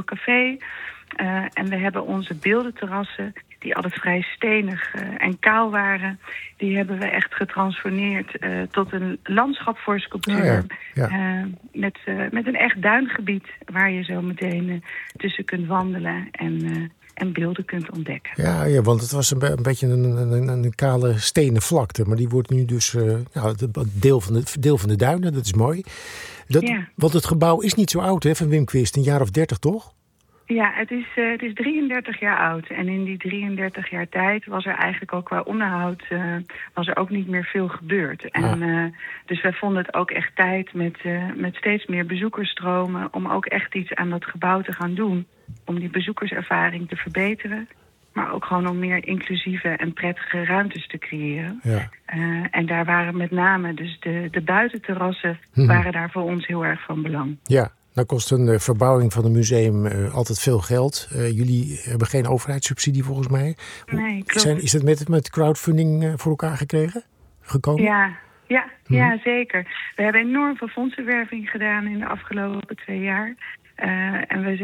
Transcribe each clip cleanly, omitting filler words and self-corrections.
nieuwe café. En we hebben onze beeldenterrassen, die altijd vrij stenig en kaal waren, die hebben we echt getransformeerd tot een landschap voor sculptuur. Met een echt duingebied waar je zo meteen tussen kunt wandelen en beelden kunt ontdekken. Ja, want het was een beetje een kale stenen vlakte. Maar die wordt nu dus deel van de duinen. Dat is mooi. Want het gebouw is niet zo oud, hè, van Wim Quist. Een jaar of 30, toch? Ja, het is 33 jaar oud. En in die 33 jaar tijd was er eigenlijk ook qua onderhoud was er ook niet meer veel gebeurd. Dus wij vonden het ook echt tijd met steeds meer bezoekersstromen om ook echt iets aan dat gebouw te gaan doen. Om die bezoekerservaring te verbeteren. Maar ook gewoon om meer inclusieve en prettige ruimtes te creëren. Ja. En daar waren met name dus de buitenterrassen waren daar voor ons heel erg van belang. Ja. Nou kost een verbouwing van een museum altijd veel geld. Jullie hebben geen overheidssubsidie volgens mij. Nee, klopt. Is het met crowdfunding voor elkaar gekomen? Ja, zeker. We hebben enorm veel fondsenwerving gedaan in de afgelopen 2 jaar. En we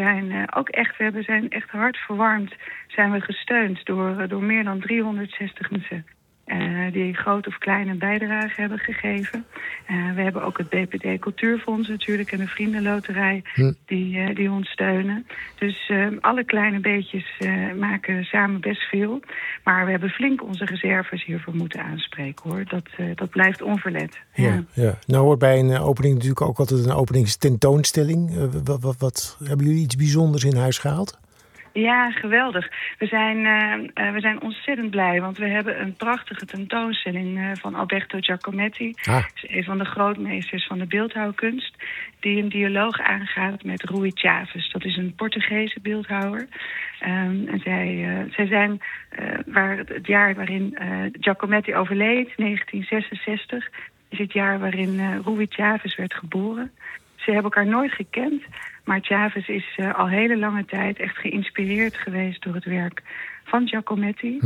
zijn echt hartverwarmd zijn we gesteund door meer dan 360 mensen. Die grote of kleine bijdrage hebben gegeven. We hebben ook het BPD Cultuurfonds natuurlijk en de Vriendenloterij die ons steunen. Dus alle kleine beetjes maken samen best veel. Maar we hebben flink onze reserves hiervoor moeten aanspreken, hoor. Dat blijft onverlet. Ja. Nou hoort bij een opening natuurlijk ook altijd een openingstentoonstelling. Wat hebben jullie iets bijzonders in huis gehaald? Ja, geweldig. We zijn ontzettend blij, want we hebben een prachtige tentoonstelling van Alberto Giacometti. Dat is een van de grootmeesters van de beeldhouwkunst, die een dialoog aangaat met Rui Chaves. Dat is een Portugese beeldhouwer. En zij zijn het jaar waarin Giacometti overleed, 1966, is het jaar waarin Rui Chaves werd geboren. Ze hebben elkaar nooit gekend, maar Chaves is al hele lange tijd echt geïnspireerd geweest door het werk van Giacometti.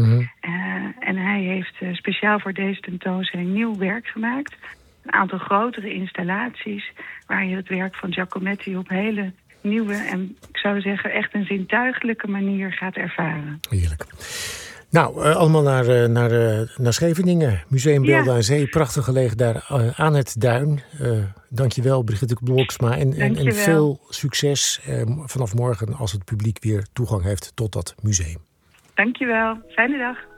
En hij heeft speciaal voor deze tentoonstelling nieuw werk gemaakt. Een aantal grotere installaties waar je het werk van Giacometti op hele nieuwe en ik zou zeggen echt een zintuigelijke manier gaat ervaren. Heerlijk. Nou, allemaal naar Scheveningen. Museum Beelden aan Zee. Prachtig gelegen daar aan het duin. Dankjewel, Brigitte Bloksma. En veel succes vanaf morgen als het publiek weer toegang heeft tot dat museum. Dankjewel. Fijne dag.